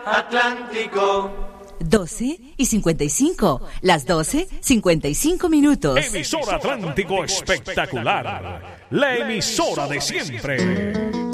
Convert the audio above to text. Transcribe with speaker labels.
Speaker 1: Atlántico.
Speaker 2: 12:55, las 12:55.
Speaker 3: Emisora Atlántico Espectacular, la emisora de siempre.